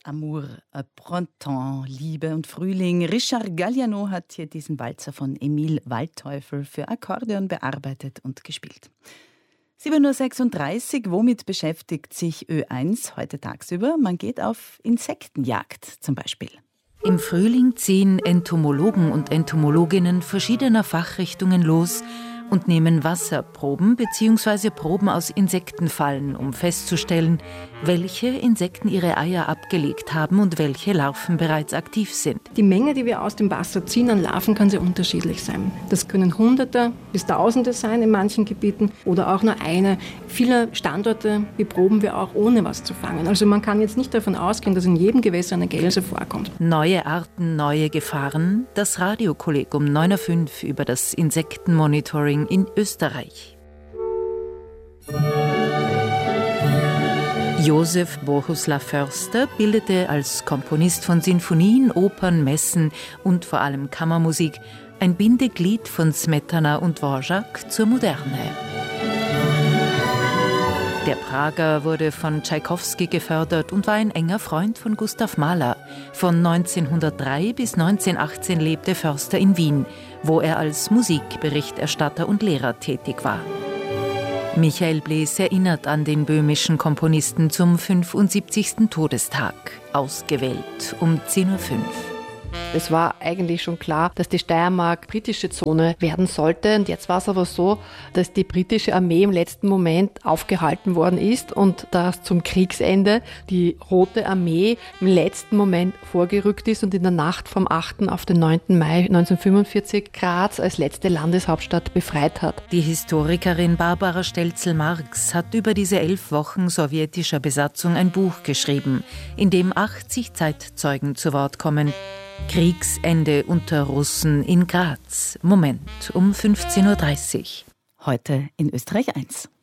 Amour, Printemps, Liebe und Frühling. Richard Galliano hat hier diesen Walzer von Emil Waldteufel für Akkordeon bearbeitet und gespielt. 7:36 Uhr, womit beschäftigt sich Ö1 heute tagsüber? Man geht auf Insektenjagd zum Beispiel. Im Frühling ziehen Entomologen und Entomologinnen verschiedener Fachrichtungen los und nehmen Wasserproben bzw. Proben aus Insektenfallen, um festzustellen, welche Insekten ihre Eier abgelegt haben und welche Larven bereits aktiv sind. Die Menge, die wir aus dem Wasser ziehen an Larven, kann sehr unterschiedlich sein. Das können Hunderte bis Tausende sein in manchen Gebieten oder auch nur eine. Viele Standorte beproben wir auch, ohne was zu fangen. Also man kann jetzt nicht davon ausgehen, dass in jedem Gewässer eine Gelse vorkommt. Neue Arten, neue Gefahren. Das Radiokolleg um 9:05 Uhr über das Insektenmonitoring in Österreich. Josef Bohuslav Förster bildete als Komponist von Sinfonien, Opern, Messen und vor allem Kammermusik ein Bindeglied von Smetana und Dvořák zur Moderne. Der Prager wurde von Tschaikowski gefördert und war ein enger Freund von Gustav Mahler. Von 1903 bis 1918 lebte Förster in Wien, wo er als Musikberichterstatter und Lehrer tätig war. Michael Blees erinnert an den böhmischen Komponisten zum 75. Todestag, ausgewählt um 10:05 Uhr. Es war eigentlich schon klar, dass die Steiermark britische Zone werden sollte. Und jetzt war es aber so, dass die britische Armee im letzten Moment aufgehalten worden ist und dass zum Kriegsende die Rote Armee im letzten Moment vorgerückt ist und in der Nacht vom 8. auf den 9. Mai 1945 Graz als letzte Landeshauptstadt befreit hat. Die Historikerin Barbara Stelzel-Marx hat über diese 11 Wochen sowjetischer Besatzung ein Buch geschrieben, in dem 80 Zeitzeugen zu Wort kommen. Kriegsende unter Russen in Graz. Moment um 15:30 Uhr. Heute in Österreich 1.